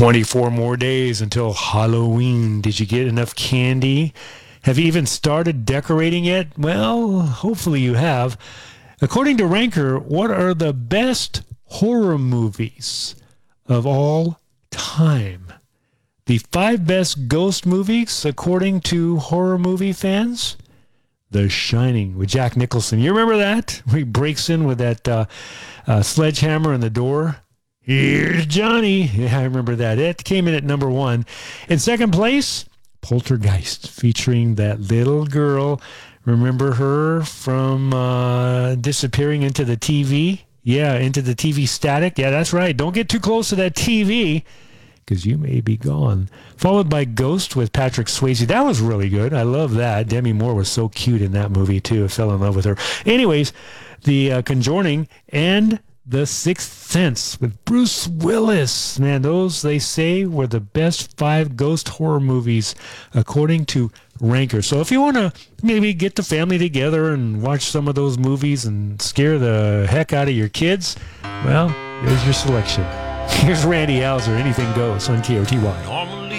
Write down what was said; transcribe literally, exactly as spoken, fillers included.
twenty-four more days until Halloween. Did you get enough candy? Have you even started decorating yet? Well, hopefully you have. According to Ranker, what are the best horror movies of all time? The five best ghost movies, according to horror movie fans? The Shining with Jack Nicholson. You remember that? Where he breaks in with that uh, uh, sledgehammer in the door. Here's Johnny. Yeah, I remember that. It came in at number one. In second place, Poltergeist, featuring that little girl. Remember her from uh, disappearing into the T V? Yeah, into the T V static. Yeah, that's right. Don't get too close to that T V, because you may be gone. Followed by Ghost with Patrick Swayze. That was really good. I love that. Demi Moore was so cute in that movie, too. I fell in love with her. Anyways, The uh, Conjuring and The Sixth Sense with Bruce Willis. Man, those, they say, were the best five ghost horror movies according to Ranker. So if you want to maybe get the family together and watch some of those movies and scare the heck out of your kids, well, there's your selection. Here's Randy Houser, Anything Goes on K O T Y. Normally